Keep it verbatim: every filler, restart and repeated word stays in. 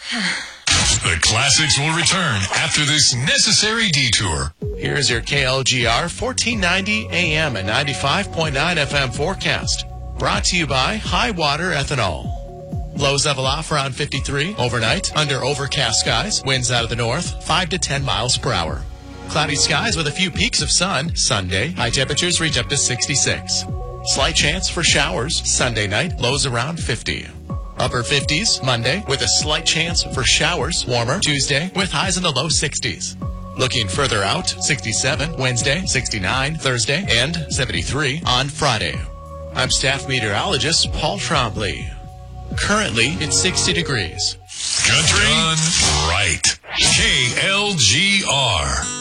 The classics will return after this necessary detour. Here's your K L G R fourteen ninety A M and ninety-five point nine F M forecast. Brought to you by High Water Ethanol. Lows level off around fifty-three. Overnight, under overcast skies. Winds out of the north, five to ten miles per hour. Cloudy skies with a few peaks of sun. Sunday, high temperatures reach up to sixty-six. Slight chance for showers. Sunday night, lows around fifty. Upper fifties Monday with a slight chance for showers. Warmer Tuesday with highs in the low sixties. Looking further out, sixty-seven Wednesday, sixty-nine Thursday, and seventy-three on Friday. I'm staff meteorologist Paul Trombley. Currently, it's sixty degrees. Country Done right. K L G R.